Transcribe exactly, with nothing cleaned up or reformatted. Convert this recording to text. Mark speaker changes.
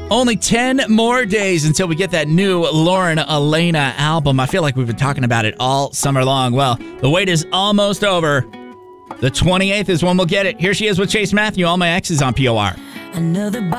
Speaker 1: Only ten more days until we get that new Lauren Elena album. I feel like we've been talking about it all summer long. Well, the wait is almost over. The twenty-eighth is when we'll get it. Here she is with Chase Matthew. All My Exes on P O R.
Speaker 2: Another